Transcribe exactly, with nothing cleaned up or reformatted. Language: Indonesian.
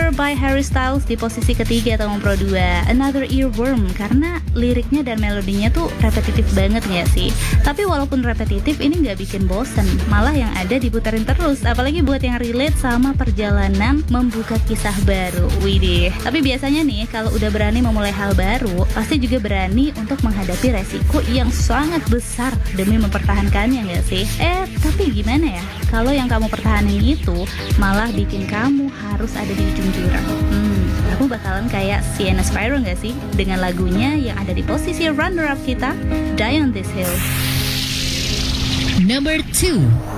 Forever by Harry Styles di posisi ketiga atau nomor dua. Another Earworm, karena liriknya dan melodinya tuh repetitif banget gak sih? Tapi walaupun repetitif, ini gak bikin bosen, malah yang ada diputerin terus. Apalagi buat yang relate sama perjalanan membuka kisah baru. Widih. Tapi biasanya nih, kalau udah berani memulai hal baru, pasti juga berani untuk menghadapi resiko yang sangat besar demi mempertahankannya gak sih? Eh, tapi gimana ya? Kalau yang kamu pertahanin itu malah bikin kamu harus ada di ujung jurang. Hmm, aku bakalan kayak Sienna Spyro gak sih? Dengan lagunya yang ada di posisi runner-up kita, Die on This Hill. Number two.